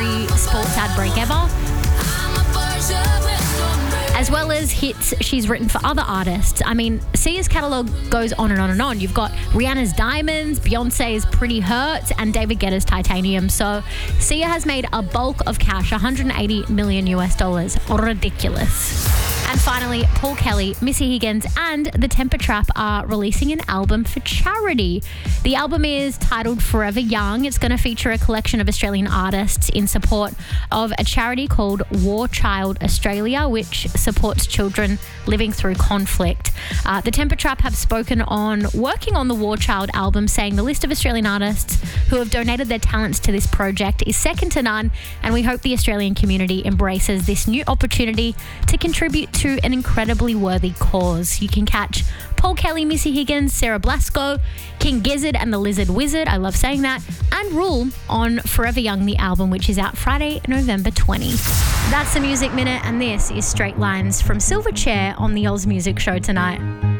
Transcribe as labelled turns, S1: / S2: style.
S1: every sports ad break ever, as well as hits she's written for other artists. I mean, Sia's catalogue goes on and on and on. You've got Rihanna's Diamonds, Beyonce's Pretty Hurts, and David Guetta's Titanium. So Sia has made a bulk of cash, $180 million US. Ridiculous. And finally, Paul Kelly, Missy Higgins, and The Temper Trap are releasing an album for charity. The album is titled Forever Young. It's going to feature a collection of Australian artists in support of a charity called War Child Australia, which supports children living through conflict. The Temper Trap have spoken on working on the War Child album, saying the list of Australian artists who have donated their talents to this project is second to none, and we hope the Australian community embraces this new opportunity to contribute to an incredibly worthy cause. You can catch Paul Kelly, Missy Higgins, Sarah Blasco, King Gizzard and the Lizard Wizard, I love saying that, and Rule on Forever Young, the album, which is out Friday, November 20. That's the Music Minute, and this is Straight Lines from Silverchair on the Oz Music Show tonight.